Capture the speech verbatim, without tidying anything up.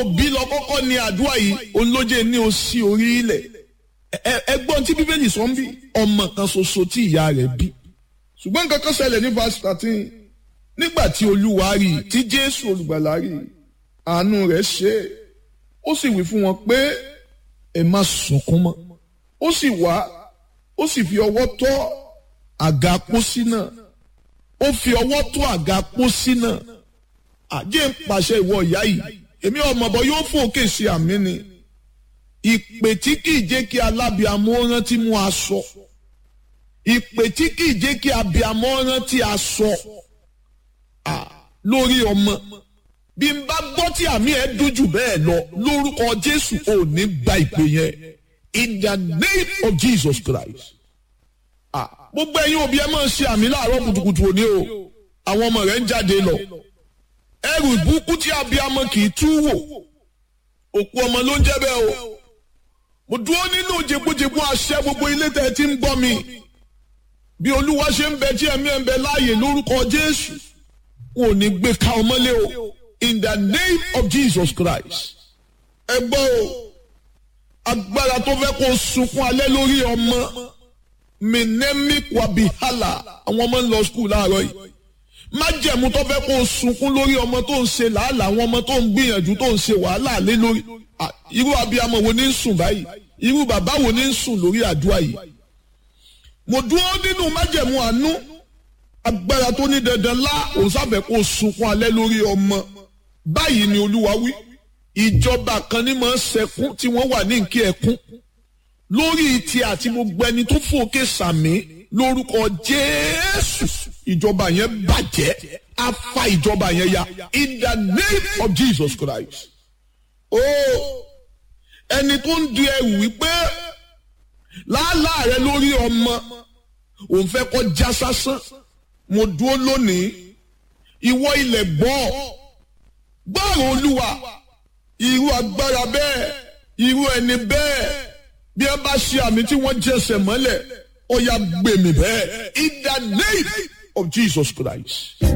òbí lọ kọ́kọ́ ní àdúrà yìí olóje ní o sí orí ilẹ̀ ẹgbọ́n tí bíbélì sọ ń bí ọmọ kan ṣoṣo tí ìyá rẹ̀ bí ṣùgbọ́n nǹkan kan ṣẹlẹ̀ ní verse thirteen nígbà tí olúwa rí tí jésù olùgbàlà rí àánú rẹ̀ ṣe ó sì wí fún wọn pé ẹ má sunkún mọ́ ó sì wá ó sì fi ọwọ́ tọ́ àga pósí náà ó fi ọwọ́ tọ́ àga pósí náà àjẹ́ ń pàṣẹ ìwọ ìyá yìí èmi ọmọ bọ yóò fòkè sí àmì ni ìpè tí kì í jẹ́ kí alábìàmọ́ rántí mú aṣọ ìpè tí kì í jẹ́ kí abìàmọ́ rántí aṣọ lórí ọmọ bí n bá gbọ́ tí àmì ẹ̀ dójú bẹ́ẹ̀ lọ lórúkọ Jésù ò ní gba ìpè yẹn in the name of Jesus Christ. gbogbo ẹ̀yin òbí ẹ máa ń ṣe àmì láàárọ̀ kùtùkùtù òní o àwọn ọmọ rẹ̀ ń jáde lọ ẹrù ìbùkún tí abiyamọ kì í tú wò òkú ọmọ ló ń jẹ́ bẹ́ẹ̀ o mo dúró nínú jẹgbójẹgbó àṣẹ gbogbo ilé tẹ́ ti ń gbọ́ mi bí olúwa ṣe ń bẹ tí ẹ̀mí ẹ̀ ń bẹ láàyè lórúkọ Jésù wọn ò ní gbé ka ọmọlé o in the name of Jesus Christ. ẹ gbọ́ o agbára tó fẹ́ kó sunkún alẹ́ lórí ọmọ minemi kwabihala àwọn ọmọ ń lọ skul láàárọ̀ yìí májẹ̀mú tó fẹ́ kó sunkún lórí ọmọ tó ń ṣe làálàá àwọn ọmọ tó ń gbìyànjú tó ń ṣe wàhálà lé lórí irú abiyamọ wo ní ń sùn báyìí irú bàbá wo ní ń sùn lórí àdúrà yìí mo dúró nínú májẹ̀mú àánú agbára tó ní dandan lá òun sábẹ́ kó sunkún alẹ́ lórí ọmọ báyìí ni olúwa wí ìjọba kan ní máa ń sẹkún tí wọ́n wà ní nkí ẹkún lórí ti àti gbogbo ẹni tó fòkè sàmì lórúkọ Jésù ìjọba yẹn bàjẹ́ á fa ìjọba yẹn ya in the name of Jesus Christ. ó ẹni tó ń di ẹrù wípé làálàá rẹ lórí ọmọ òun fẹ́ kó já sásán mo dúró lónìí ìwọ ilẹ̀ gbọ́ gbọ́rọ̀ olúwa irú agbára bẹ́ẹ̀ irú ẹni bẹ́ẹ̀ bí ẹ bá ṣe àmì tí wọ́n jẹsẹ̀ mọ́lẹ̀ ó yá gbèmí bẹ́ẹ̀ in the name of Jesus Christ.